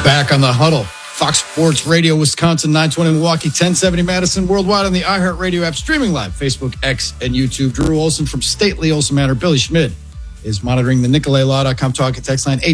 Back on the Huddle. Fox Sports Radio, Wisconsin, 920 Milwaukee, 1070 Madison, worldwide on the iHeartRadio app, streaming live, Facebook, X, and YouTube. Drew Olson from Stately Olson Manor. Billy Schmidt is monitoring the NicoletLaw.com talk and text line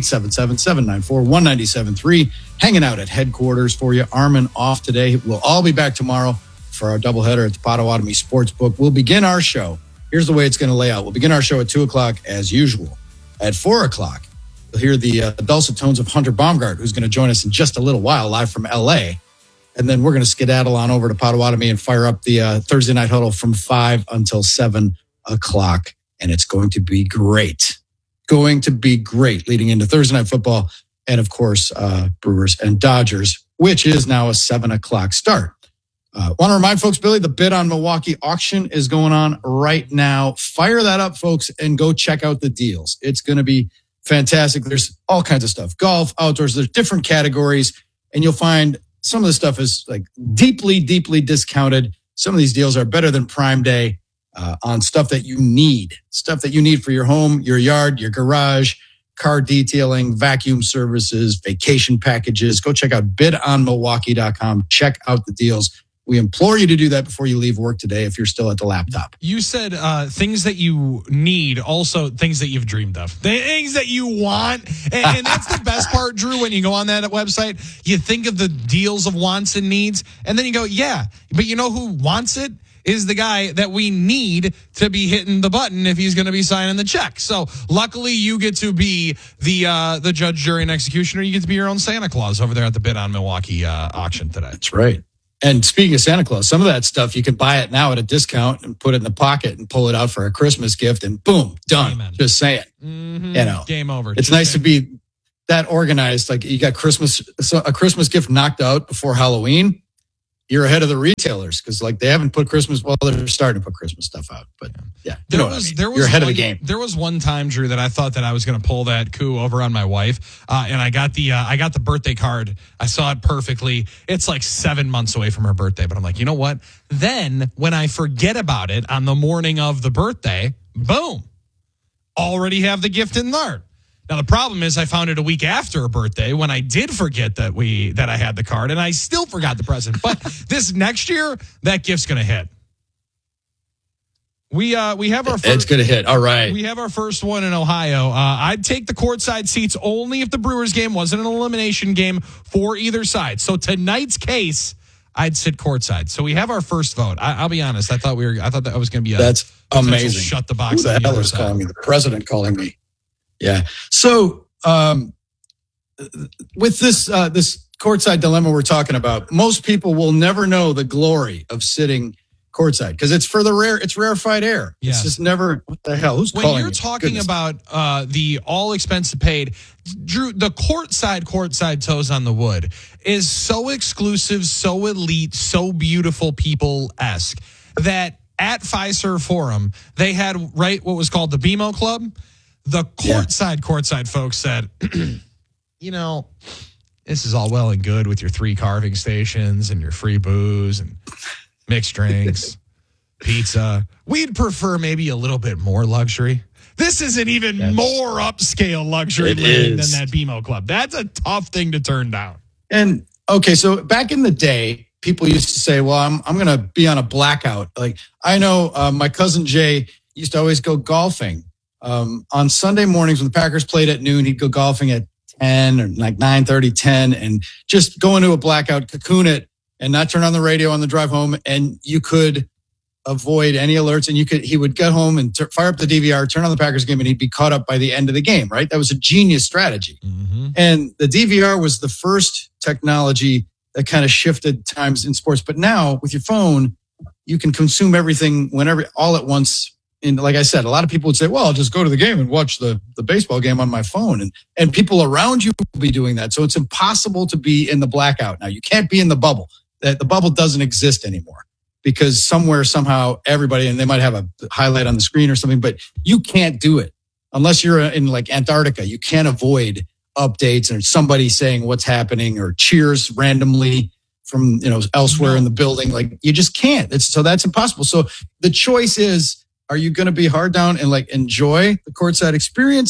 877-794-1973. Hanging out at headquarters for you. Armin off today. We'll all be back tomorrow for our doubleheader at the Potawatomi Sportsbook. We'll begin our show. Here's the way it's going to lay out. We'll begin our show at 2 o'clock as usual. At 4 o'clock, you'll hear the dulcet tones of Hunter Baumgart, who's going to join us in just a little while, live from L.A. And then we're going to skedaddle on over to Potawatomi and fire up the Thursday Night Huddle from 5 until 7 o'clock. And it's going to be great. Going to be great leading into Thursday Night Football. And, of course, Brewers and Dodgers, which is now a 7 o'clock start. Want to remind folks, Billy, the Bid on Milwaukee auction is going on right now. Fire that up, folks, and go check out the deals. It's going to be fantastic. There's all kinds of stuff. Golf, outdoors, there's different categories. And you'll find some of the stuff is like deeply, deeply discounted. Some of these deals are better than Prime Day on stuff that you need. Stuff that you need for your home, your yard, your garage, car detailing, vacuum services, vacation packages. Go check out bidonmilwaukee.com. Check out the deals. We implore you to do that before you leave work today if you're still at the laptop. You said things that you need, also things that you've dreamed of. The things that you want. And that's the best part, Drew, when you go on that website. You think of the deals of wants and needs, and then you go, yeah, but you know who wants it? Is the guy that we need to be hitting the button if he's going to be signing the check. So luckily you get to be the judge, jury, and executioner. You get to be your own Santa Claus over there at the Bid on Milwaukee auction today. That's right. And speaking of Santa Claus, some of that stuff, you can buy it now at a discount and put it in the pocket and pull it out for a Christmas gift and boom, done. Amen. Just saying. Mm-hmm. You know, game over. It's nice to be that organized. Like you got a Christmas gift knocked out before Halloween. You're ahead of the retailers because like they haven't put Christmas. Well, they're starting to put Christmas stuff out, but yeah, you're ahead of the game. There was one time, Drew, that I thought that I was going to pull that coup over on my wife, and I got the birthday card. I saw it perfectly. It's like 7 months away from her birthday, but I'm like, you know what? Then when I forget about it on the morning of the birthday, boom, already have the gift in there. Now, the problem is I found it a week after her birthday when I did forget that I had the card, and I still forgot the present. But this next year, that gift's going to hit. We have our first, it's going to hit. All right. We have our first one in Ohio. I'd take the courtside seats only if the Brewers game wasn't an elimination game for either side. So tonight's case, I'd sit courtside. So we have our first vote. I'll be honest. I thought that was going to be that's amazing. Shut the box. Who the hell is calling me? The president calling me. Yeah. So with this courtside dilemma we're talking about, most people will never know the glory of sitting courtside because it's for it's rarefied air. Yes. It's just never, what the hell? Who's calling me? When you're talking about the all expense paid, Drew, the courtside toes on the wood is so exclusive, so elite, so beautiful people-esque that at Fiserv Forum, they had what was called the BMO Club. The courtside folks said, you know, this is all well and good with your 3 carving stations and your free booze and mixed drinks, pizza. We'd prefer maybe a little bit more luxury. This is an even more upscale luxury living than that BMO Club. That's a tough thing to turn down. And, okay, so back in the day, people used to say, well, I'm going to be on a blackout. Like, I know my cousin Jay used to always go golfing. On Sunday mornings when the Packers played at noon, he'd go golfing at 10 or like 9:30, 10, and just go into a blackout, cocoon it, and not turn on the radio on the drive home. And you could avoid any alerts, and he would get home and fire up the DVR, turn on the Packers game, and he'd be caught up by the end of the game, right? That was a genius strategy. Mm-hmm. And the DVR was the first technology that kind of shifted times in sports. But now with your phone, you can consume everything whenever, all at once. And like I said, a lot of people would say, well, I'll just go to the game and watch the baseball game on my phone. And people around you will be doing that. So it's impossible to be in the blackout. Now, you can't be in the bubble. The bubble doesn't exist anymore because somewhere, somehow, everybody, and they might have a highlight on the screen or something, but you can't do it unless you're in like Antarctica. You can't avoid updates or somebody saying what's happening or cheers randomly from, elsewhere in the building. Like you just can't. So that's impossible. So the choice is, are you going to be hard down and like enjoy the courtside experience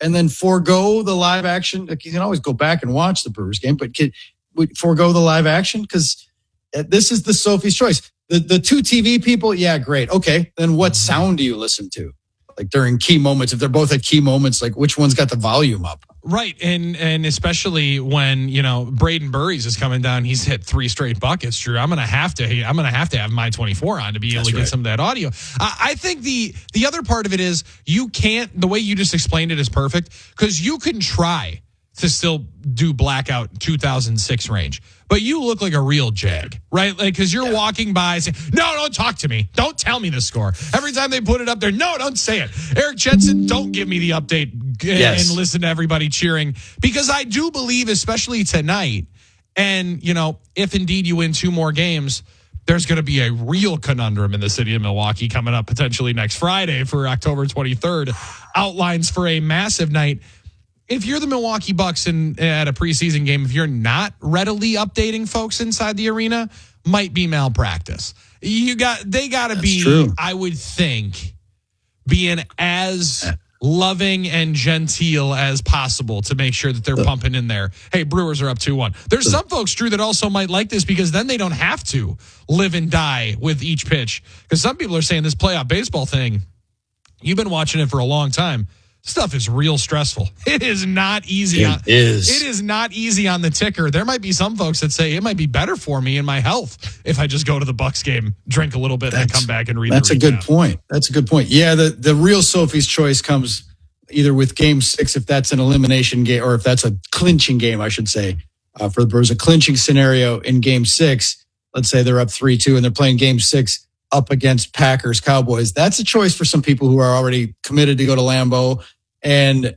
and then forego the live action? Like, you can always go back and watch the Brewers game, but forego the live action? Because this is the Sophie's choice. The two TV people, yeah, great. Okay, then what sound do you listen to? Like during key moments, if they're both at key moments, like which one's got the volume up? Right. And especially when, Braden Burries is coming down, he's hit 3 straight buckets, Drew. I'm going to have to have my 24 on to be able to get some of that audio. I think the other part of it is the way you just explained it is perfect, because you can try to still do blackout 2006 range, but you look like a real jag, right? Like, because you're walking by saying, no, don't talk to me. Don't tell me the score. Every time they put it up there, no, don't say it. Eric Jensen, don't give me the update and listen to everybody cheering, because I do believe, especially tonight, and, if indeed you win 2 more games, there's going to be a real conundrum in the city of Milwaukee coming up potentially next Friday for October 23rd. Outlines for a massive night. If you're the Milwaukee Bucks at a preseason game, if you're not readily updating folks inside the arena, might be malpractice. They got to be, true. I would think, being as loving and genteel as possible to make sure that they're pumping in there. Hey, Brewers are up 2-1. There's some folks, Drew, that also might like this, because then they don't have to live and die with each pitch. Because some people are saying this playoff baseball thing, you've been watching it for a long time. Stuff is real stressful. It is not easy. It is not easy on the ticker. There might be some folks that say it might be better for me and my health if I just go to the Bucks game, drink a little bit, and then come back and read. That's a good point. That's a good point. Yeah, the real Sophie's choice comes either with Game 6, if that's an elimination game, or if that's a clinching game, I should say, for the Brewers. A clinching scenario in Game 6. Let's say they're up 3-2 and they're playing Game 6 up against Packers Cowboys. That's a choice for some people who are already committed to go to Lambeau. And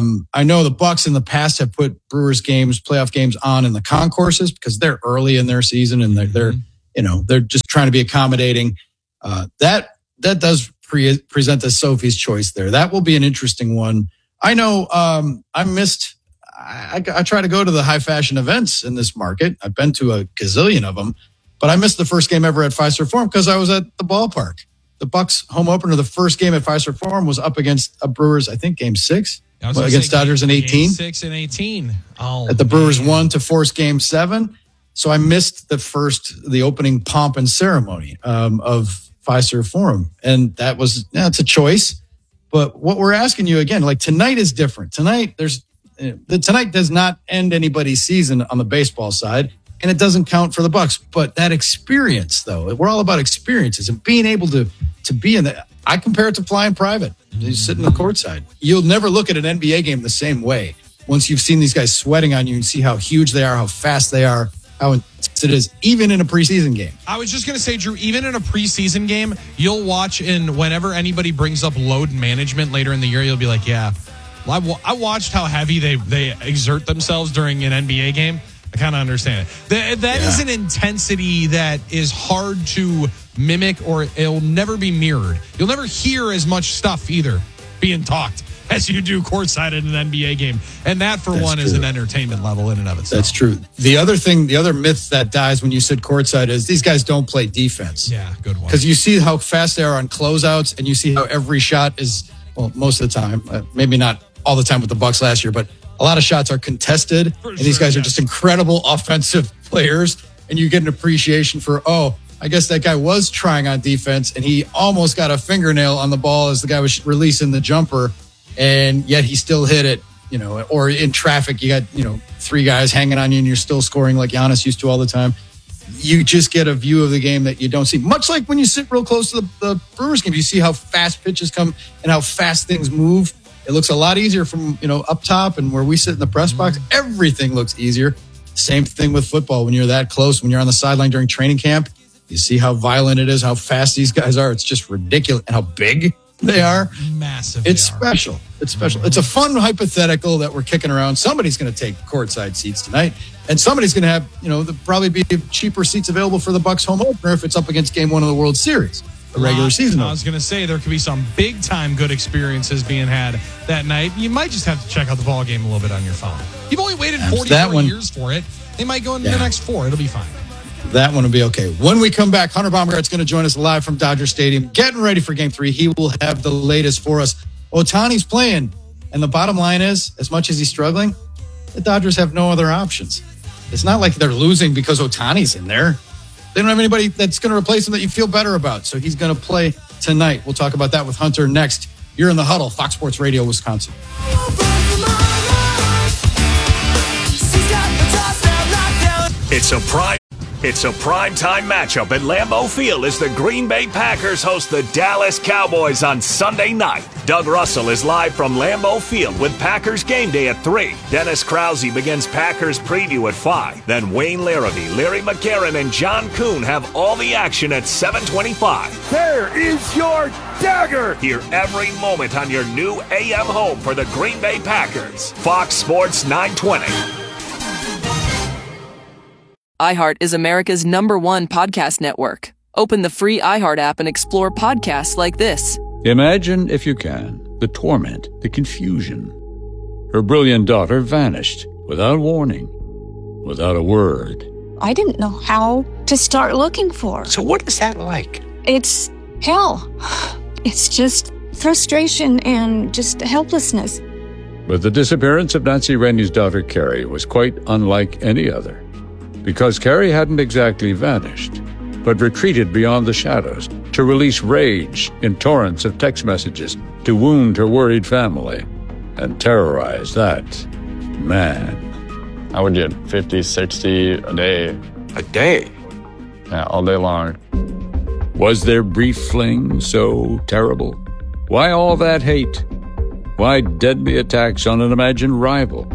I know the Bucks in the past have put Brewers games, playoff games, on in the concourses because they're early in their season and they're just trying to be accommodating. That does present the Sophie's choice there. That will be an interesting one. I know I try to go to the high fashion events in this market. I've been to a gazillion of them. But I missed the first game ever at Fiserv Forum because I was at the ballpark. The Bucks home opener, the first game at Fiserv Forum, was up against a Brewers, I think, Game 6 against Dodgers in 18. Game 6 and 18. Oh, the Brewers won to force Game 7. So I missed the opening pomp and ceremony of Fiserv Forum. And that's a choice. But what we're asking you again, like tonight is different. Tonight does not end anybody's season on the baseball side. And it doesn't count for the Bucks, but that experience, though, we're all about experiences and being able to be in that. I compare it to flying private. You sit in the courtside. You'll never look at an NBA game the same way once you've seen these guys sweating on you and see how huge they are, how fast they are, how intense it is, even in a preseason game. I was just going to say, Drew, even in a preseason game, you'll watch, and whenever anybody brings up load management later in the year, you'll be like, yeah, I watched how heavy they exert themselves during an NBA game. I kind of understand it. That is an intensity that is hard to mimic, or it'll never be mirrored. You'll never hear as much stuff either being talked as you do courtside in an NBA game. And that, for one, is an entertainment level in and of itself. That's true. The other myth that dies when you sit courtside is these guys don't play defense. Yeah, good one. Because you see how fast they are on closeouts, and you see how every shot is, well, most of the time, maybe not all the time with the Bucks last year, but a lot of shots are contested, and these guys are just incredible offensive players, and you get an appreciation for, I guess that guy was trying on defense, and he almost got a fingernail on the ball as the guy was releasing the jumper, and yet he still hit it, or in traffic, you got, 3 guys hanging on you, and you're still scoring like Giannis used to all the time. You just get a view of the game that you don't see. Much like when you sit real close to the Brewers game, you see how fast pitches come and how fast things move. It looks a lot easier from, up top, and where we sit in the press box, everything looks easier. Same thing with football. When you're that close, when you're on the sideline during training camp, you see how violent it is, how fast these guys are. It's just ridiculous. And how big they are. Massive. It's special. It's special. It's a fun hypothetical that we're kicking around. Somebody's going to take courtside seats tonight, and somebody's going to have, there'll probably be cheaper seats available for the Bucks home opener if it's up against Game 1 of the World Series. The regular season. I was going to say there could be some big time good experiences being had that night. You might just have to check out the ball game a little bit on your phone. You've only waited 44 years for it. They might go into the next 4. It'll be fine. That one will be okay. When we come back, Hunter Baumgart's going to join us live from Dodger Stadium, getting ready for Game 3. He will have the latest for us. Ohtani's playing And the bottom line is, as much as he's struggling, the Dodgers have no other options. It's not like they're losing because Ohtani's in there. They don't have anybody that's going to replace him that you feel better about. So he's going to play tonight. We'll talk about that with Hunter next. You're in the Huddle, Fox Sports Radio, Wisconsin. It's a primetime matchup at Lambeau Field as the Green Bay Packers host the Dallas Cowboys on Sunday night. Doug Russell is live from Lambeau Field with Packers Game Day at 3. Dennis Krause begins Packers Preview at 5. Then Wayne Larrivee, Larry McCarron, and John Kuhn have all the action at 7:25. There is your dagger! Hear every moment on your new AM home for the Green Bay Packers. Fox Sports 920. iHeart is America's #1 podcast network. Open the free iHeart app and explore podcasts like this. Imagine, if you can, the torment, the confusion. Her brilliant daughter vanished without warning, without a word. I didn't know how to start looking for her. So what is that like? It's hell. It's just frustration and just helplessness. But the disappearance of Nancy Rennie's daughter, Carrie, was quite unlike any other. Because Carrie hadn't exactly vanished, but retreated beyond the shadows to release rage in torrents of text messages to wound her worried family and terrorize that man. I would get 50, 60 a day. A day? Yeah, all day long. Was their brief fling so terrible? Why all that hate? Why deadly attacks on an imagined rival?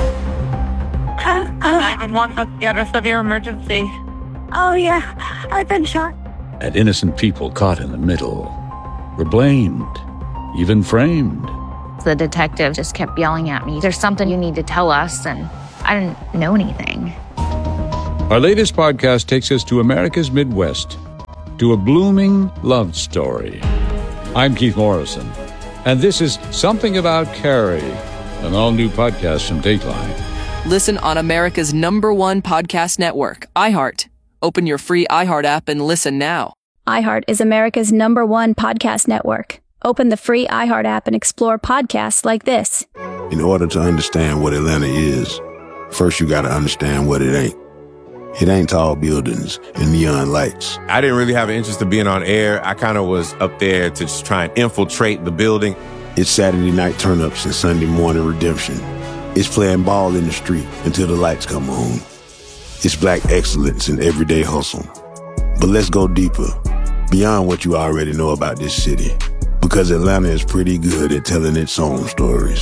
911, what's the address of your emergency? Oh, yeah. I've been shot. And innocent people caught in the middle were blamed, even framed. The detective just kept yelling at me, "There's something you need to tell us," and I didn't know anything. Our latest podcast takes us to America's Midwest, to a blooming love story. I'm Keith Morrison, and this is Something About Carrie, an all-new podcast from Dateline. Listen on America's #1 podcast network, iHeart. Open your free iHeart app and listen now. iHeart is America's #1 podcast network. Open the free iHeart app and explore podcasts like this. In order to understand what Atlanta is, first you gotta understand what it ain't. It ain't tall buildings and neon lights. I didn't really have an interest in being on air. I kind of was up there to just try and infiltrate the building. It's Saturday night turn-ups and Sunday morning redemption. It's playing ball in the street until the lights come on. It's black excellence in everyday hustle. But let's go deeper, beyond what you already know about this city. Because Atlanta is pretty good at telling its own stories.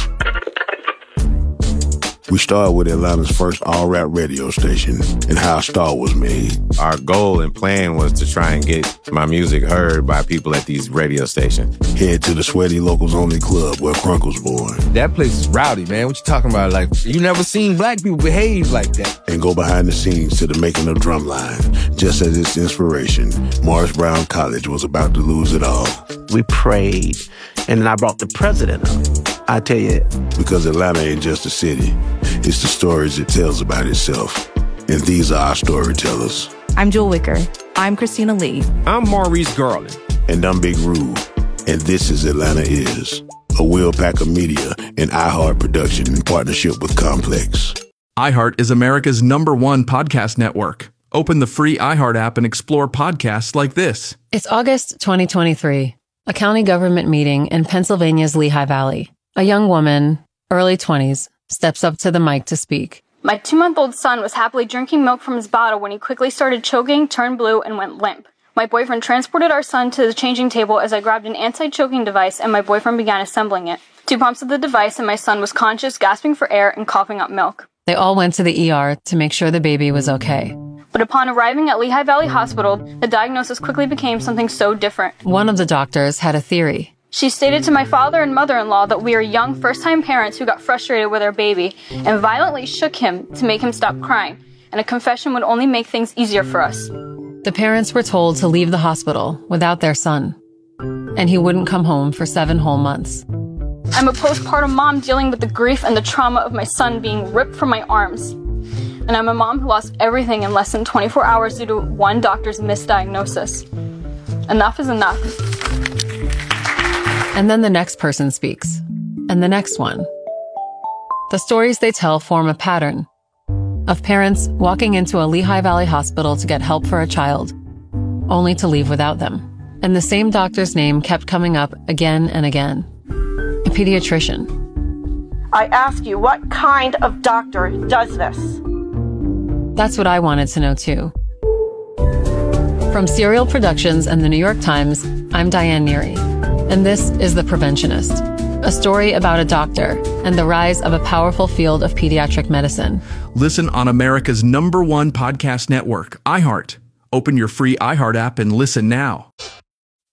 We started with Atlanta's first all-rap radio station and how a star was made. Our goal and plan was to try and get my music heard by people at these radio stations. Head to the Sweaty Locals Only Club where Crunk was born. That place is rowdy, man. What you talking about? Like, you never seen black people behave like that. And go behind the scenes to the making of Drumline. Just as its inspiration, Morris Brown College was about to lose it all. We prayed, and then I brought the president up. I tell you. Because Atlanta ain't just a city. It's the stories it tells about itself. And these are our storytellers. I'm Jewel Wicker. I'm Christina Lee. I'm Maurice Garland. And I'm Big Rube. And this is Atlanta Is, a Will Packer Media and iHeart production in partnership with Complex. iHeart is America's #1 podcast network. Open the free iHeart app and explore podcasts like this. It's August 2023, a county government meeting in Pennsylvania's Lehigh Valley. A young woman, early 20s, steps up to the mic to speak. My 2-month-old son was happily drinking milk from his bottle when he quickly started choking, turned blue, and went limp. My boyfriend transported our son to the changing table as I grabbed an anti-choking device and my boyfriend began assembling it. 2 pumps of the device and my son was conscious, gasping for air, and coughing up milk. They all went to the ER to make sure the baby was okay. But upon arriving at Lehigh Valley Hospital, the diagnosis quickly became something so different. One of the doctors had a theory. She stated to my father and mother-in-law that we are young first-time parents who got frustrated with our baby and violently shook him to make him stop crying, and a confession would only make things easier for us. The parents were told to leave the hospital without their son, and he wouldn't come home for 7 whole months. I'm a postpartum mom dealing with the grief and the trauma of my son being ripped from my arms. And I'm a mom who lost everything in less than 24 hours due to one doctor's misdiagnosis. Enough is enough. And then the next person speaks. and the next one. The stories they tell form a pattern of parents walking into a Lehigh Valley hospital to get help for a child, only to leave without them. And the same doctor's name kept coming up again and again. A pediatrician. I ask you, what kind of doctor does this? That's what I wanted to know too. From Serial Productions and the New York Times, I'm Diane Neary, and this is The Preventionist, a story about a doctor and the rise of a powerful field of pediatric medicine. Listen on America's #1 podcast network, iHeart. Open your free iHeart app and listen now.